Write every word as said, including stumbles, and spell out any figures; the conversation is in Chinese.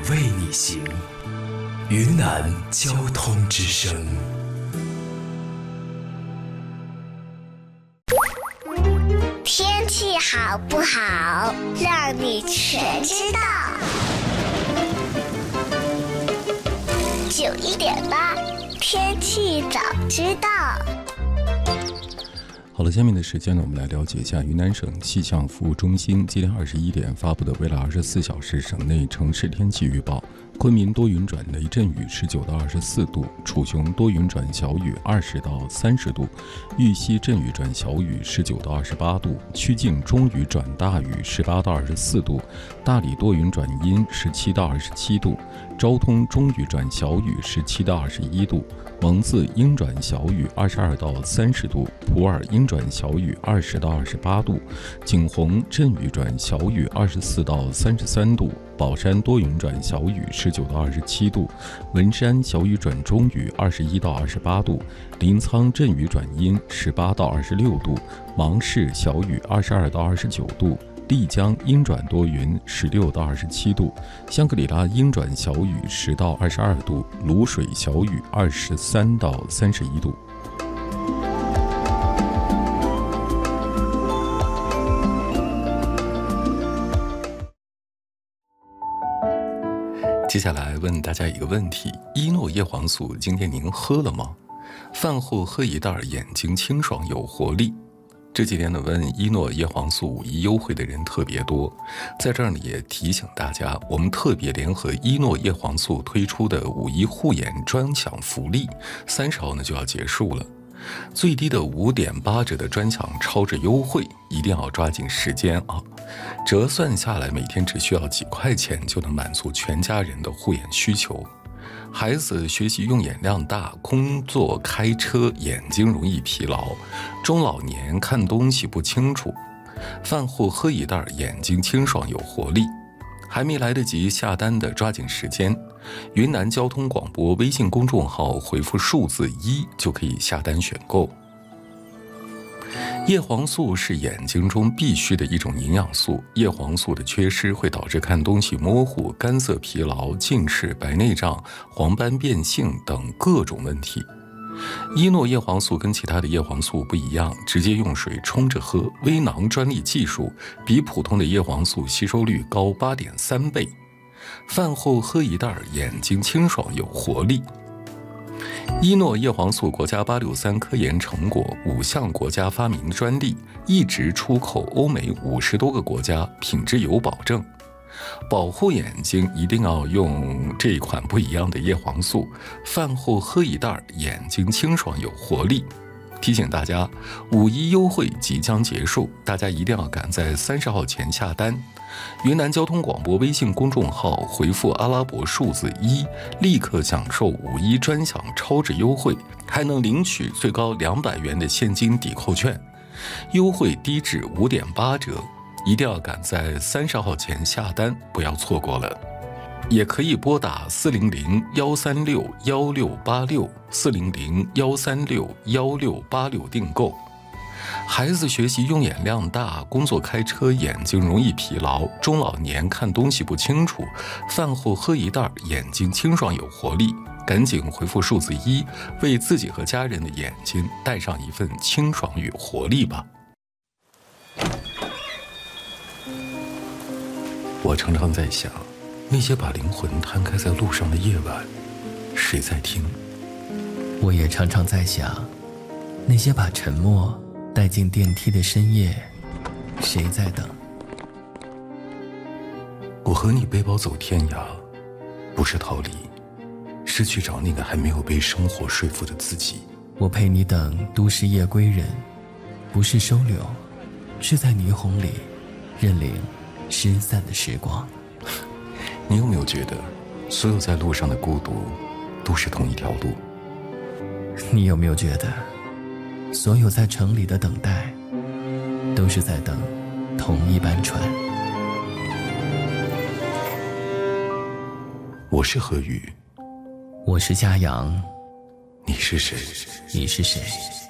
为你行。云南交通之声。 天气好不好，让你全知道。九一点八，天气早知道。 好了，下面的时间呢，我们来了解一下云南省气象服务中心今天二十一点发布的未来二十四小时省内城市天气预报。昆明多云转雷阵雨十九到二十四度，楚雄多云转小雨二十到三十度，玉溪阵雨转小雨十九到二十八度，曲靖中雨转大雨十八到二十四度，大理多云转阴十七到二十七度，昭通中雨转小雨十七到二十一度，蒙自阴转小雨二十二到三十度，普洱阴转小雨二十到二十八度，景洪阵雨转小雨二十四到三十三度，宝山多云转小雨十九到二十七度，文山小雨转中雨二十一到二十八度，临沧阵雨转阴十八到二十六度，芒市小雨二十二到二十九度，丽江阴转多云十六到二十七度，香格里拉阴转小雨十到二十二度，卤水小雨二十三到三十一度。接下来问大家一个问题：依诺叶黄素今天您喝了吗？饭后喝一袋，眼睛清爽有活力。这几天呢，问依诺叶黄素五一优惠的人特别多，在这儿呢也提醒大家，我们特别联合依诺叶黄素推出的五一护眼专享福利，三十号呢就要结束了。最低的五点八折的专享超值优惠，一定要抓紧时间啊！折算下来，每天只需要几块钱就能满足全家人的护眼需求。孩子学习用眼量大，工作开车眼睛容易疲劳，中老年看东西不清楚，饭后喝一袋，眼睛清爽有活力。还没来得及下单的抓紧时间，云南交通广播微信公众号回复数字一就可以下单选购。叶黄素是眼睛中必须的一种营养素，叶黄素的缺失会导致看东西模糊、干涩疲劳、近视、白内障、黄斑变性等各种问题。依诺叶黄素跟其他的叶黄素不一样，直接用水冲着喝，微囊专利技术，比普通的叶黄素吸收率高 八点三倍。饭后喝一袋，眼睛清爽有活力。依诺叶黄素国家八六三科研成果，五项国家发明专利，一直出口欧美五十多个国家，品质有保证。保护眼睛一定要用这一款不一样的叶黄素，饭后喝一袋，眼睛清爽有活力。提醒大家，五一优惠即将结束，大家一定要赶在三十号前下单。云南交通广播微信公众号回复阿拉伯数字一，立刻享受五一专享超值优惠，还能领取最高两百元的现金抵扣券，优惠低至五点八折。一定要赶在三十号前下单，不要错过了。也可以拨打四零零幺三六幺六八六四零零幺三六幺六八六订购。孩子学习用眼量大，工作开车眼睛容易疲劳，中老年看东西不清楚，饭后喝一袋，眼睛清爽有活力。赶紧回复数字一，为自己和家人的眼睛带上一份清爽与活力吧。我常常在想，那些把灵魂摊开在路上的夜晚，谁在听？ 我也常常在想，那些把沉默带进电梯的深夜，谁在等？ 我和你背包走天涯，不是逃离，是去找那个还没有被生活说服的自己。 我陪你等都市夜归人，不是收留，是在霓虹里认领失散的时光。 你有没有觉得，所有在路上的孤独，都是同一条路？ 你有没有觉得，所有在城里的等待，都是在等同一班船？ 我是何宇， 我是嘉阳， 你是谁？ 你是谁？